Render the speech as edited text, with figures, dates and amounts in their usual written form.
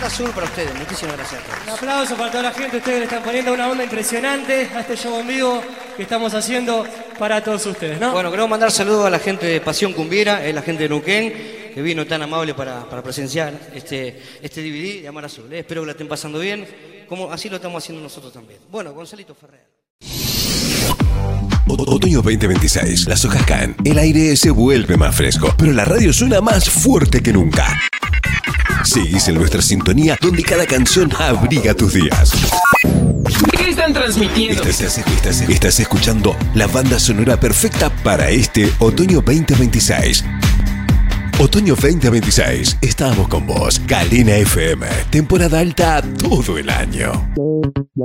Amar Azul para ustedes. Muchísimas gracias a todos. Un aplauso para toda la gente. Ustedes le están poniendo una onda impresionante a este show en vivo que estamos haciendo para todos ustedes, ¿no? Bueno, queremos mandar saludos a la gente de Pasión Cumbiera, la gente de Neuquén, que vino tan amable para presenciar este DVD de Amar Azul. Espero que la estén pasando bien, como así lo estamos haciendo nosotros también. Bueno, Gonzalito Ferrer. Otoño 2026, las hojas caen, el aire se vuelve más fresco, pero la radio suena más fuerte que nunca. Seguís en nuestra sintonía, donde cada canción abriga tus días. ¿Qué están transmitiendo? Estás escuchando la banda sonora perfecta para este otoño 2026. Otoño 2026, estamos con vos. Galena FM, temporada alta todo el año.